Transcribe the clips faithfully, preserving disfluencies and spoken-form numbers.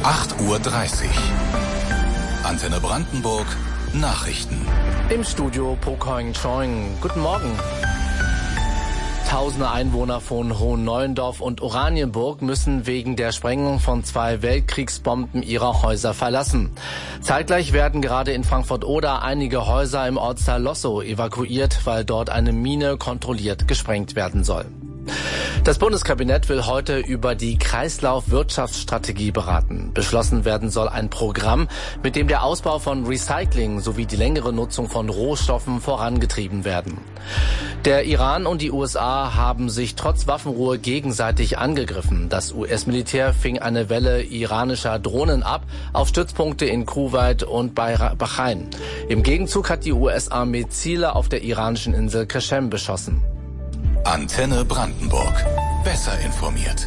acht Uhr dreißig. Antenne Brandenburg, Nachrichten. Im Studio Pokoing Choing. Guten Morgen. Tausende Einwohner von Hohenneuendorf und Oranienburg müssen wegen der Sprengung von zwei Weltkriegsbomben ihre Häuser verlassen. Zeitgleich werden gerade in Frankfurt-Oder einige Häuser im Ortsteil Lossow evakuiert, weil dort eine Mine kontrolliert gesprengt werden soll. Das Bundeskabinett will heute über die Kreislaufwirtschaftsstrategie beraten. Beschlossen werden soll ein Programm, mit dem der Ausbau von Recycling sowie die längere Nutzung von Rohstoffen vorangetrieben werden. Der Iran und die U S A haben sich trotz Waffenruhe gegenseitig angegriffen. Das U S-Militär fing eine Welle iranischer Drohnen ab auf Stützpunkte in Kuwait und Bahrain. Im Gegenzug hat die U S-Armee Ziele auf der iranischen Insel Qeshem beschossen. Antenne Brandenburg. Besser informiert.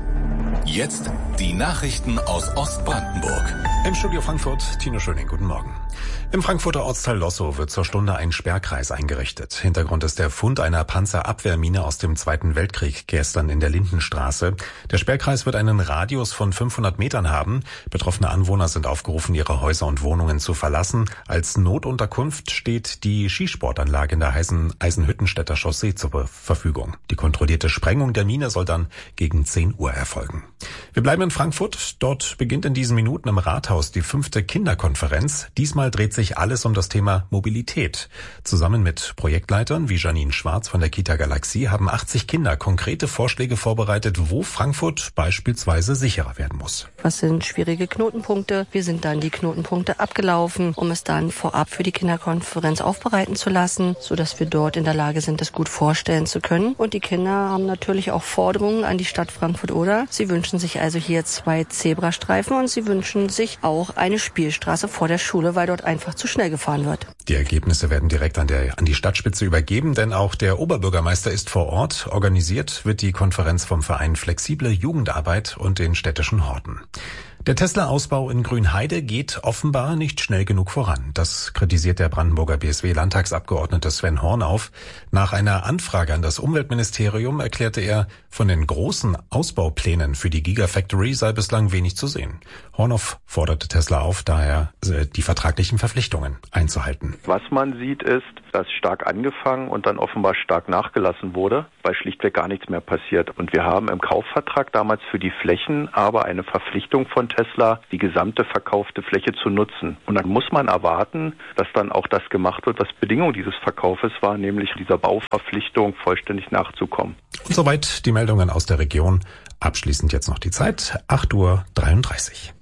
Jetzt die Nachrichten aus Ostbrandenburg. Im Studio Frankfurt, Tino Schöning, guten Morgen. Im Frankfurter Ortsteil Lossow wird zur Stunde ein Sperrkreis eingerichtet. Hintergrund ist der Fund einer Panzerabwehrmine aus dem Zweiten Weltkrieg gestern in der Lindenstraße. Der Sperrkreis wird einen Radius von fünfhundert Metern haben. Betroffene Anwohner sind aufgerufen, ihre Häuser und Wohnungen zu verlassen. Als Notunterkunft steht die Skisportanlage in der Eisenhüttenstädter Chaussee zur Verfügung. Die kontrollierte Sprengung der Mine soll dann gegen zehn Uhr erfolgen. Wir bleiben in Frankfurt. Dort beginnt in diesen Minuten im Rathaus die fünfte Kinderkonferenz. Diesmal dreht sich alles um das Thema Mobilität. Zusammen mit Projektleitern wie Janine Schwarz von der Kita Galaxie haben achtzig Kinder konkrete Vorschläge vorbereitet, wo Frankfurt beispielsweise sicherer werden muss. Was sind schwierige Knotenpunkte? Wir sind dann die Knotenpunkte abgelaufen, um es dann vorab für die Kinderkonferenz aufbereiten zu lassen, sodass wir dort in der Lage sind, das gut vorstellen zu können. Und die Kinder haben natürlich auch Forderungen an die Stadt Frankfurt-Oder. Sie wünschen sich also hier zwei Zebrastreifen und sie wünschen sich auch eine Spielstraße vor der Schule, weil dort einfach zu schnell gefahren wird. Die Ergebnisse werden direkt an, der, an die Stadtspitze übergeben, denn auch der Oberbürgermeister ist vor Ort. Organisiert wird die Konferenz vom Verein Flexible Jugendarbeit und den städtischen Horten. Der Tesla-Ausbau in Grünheide geht offenbar nicht schnell genug voran. Das kritisiert der Brandenburger B S W-Landtagsabgeordnete Sven Hornauf. Nach einer Anfrage an das Umweltministerium erklärte er, von den großen Ausbauplänen für die Gigafactory sei bislang wenig zu sehen. Hornauf forderte Tesla auf, daher die vertraglichen Verpflichtungen einzuhalten. Was man sieht ist, dass stark angefangen und dann offenbar stark nachgelassen wurde, weil schlichtweg gar nichts mehr passiert. Und wir haben im Kaufvertrag damals für die Flächen aber eine Verpflichtung von Tesla, die gesamte verkaufte Fläche zu nutzen. Und dann muss man erwarten, dass dann auch das gemacht wird, was Bedingung dieses Verkaufes war, nämlich dieser Bauverpflichtung vollständig nachzukommen. Und soweit die Meldungen aus der Region. Abschließend jetzt noch die Zeit, acht Uhr dreiunddreißig.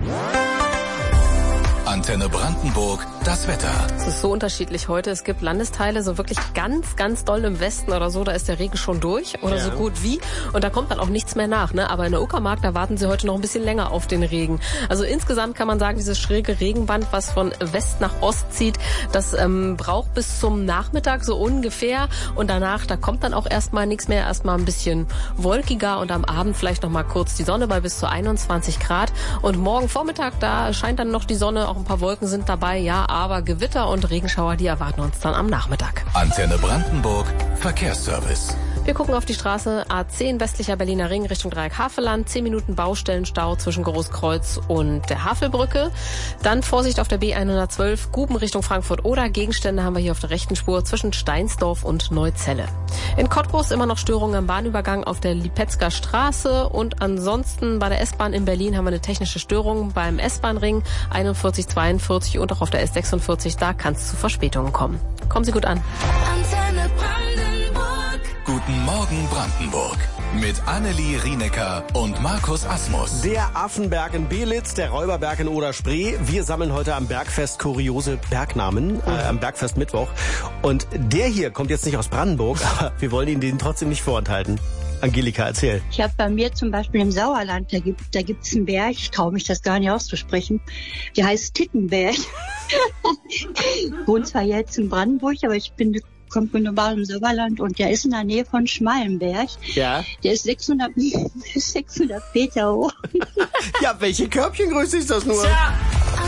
Antenne Brandenburg, das Wetter. Es ist so unterschiedlich heute. Es gibt Landesteile, so wirklich ganz, ganz doll im Westen oder so, da ist der Regen schon durch oder ja. so gut wie. Und da kommt dann auch nichts mehr nach. Ne? Aber in der Uckermark, da warten sie heute noch ein bisschen länger auf den Regen. Also insgesamt kann man sagen, dieses schräge Regenband, was von West nach Ost zieht, das ähm, braucht bis zum Nachmittag so ungefähr. Und danach, da kommt dann auch erstmal nichts mehr. Erstmal ein bisschen wolkiger und am Abend vielleicht noch mal kurz die Sonne bei bis zu einundzwanzig Grad. Und morgen Vormittag, da scheint dann noch die Sonne, auch ein paar Wolken sind dabei, ja, aber Gewitter und Regenschauer, die erwarten uns dann am Nachmittag. Antenne Brandenburg, Verkehrsservice. Wir gucken auf die Straße A zehn, westlicher Berliner Ring Richtung Dreieck Havelland. zehn Minuten Baustellenstau zwischen Großkreuz und der Havelbrücke. Dann Vorsicht auf der B hundertzwölf, Guben Richtung Frankfurt-Oder. Gegenstände haben wir hier auf der rechten Spur zwischen Steinsdorf und Neuzelle. In Cottbus immer noch Störungen am Bahnübergang auf der Lipetzker Straße. Und ansonsten bei der S-Bahn in Berlin haben wir eine technische Störung beim S-Bahn-Ring einundvierzig zweiundvierzig und auch auf der S sechsundvierzig. Da kann es zu Verspätungen kommen. Kommen Sie gut an. Antenne Brandenburg. Guten Morgen Brandenburg. Mit Annelie Rienecker und Markus Asmus. Der Affenberg in Belitz, der Räuberberg in Oder-Spree. Wir sammeln heute am Bergfest kuriose Bergnamen, äh, am Bergfest Mittwoch. Und der hier kommt jetzt nicht aus Brandenburg, aber wir wollen Ihnen den trotzdem nicht vorenthalten. Angelika, erzähl. Ich habe bei mir zum Beispiel im Sauerland, da gibt da gibt's einen Berg, ich traue mich das gar nicht auszusprechen, der heißt Tittenberg. Ich wohne zwar jetzt in Brandenburg, aber ich bin kommt von normalem Sauerland und der ist in der Nähe von Schmalenberg. Ja. Der ist sechshundert, sechshundert Meter hoch. Ja, welche Körbchengröße ist das nur? Tja.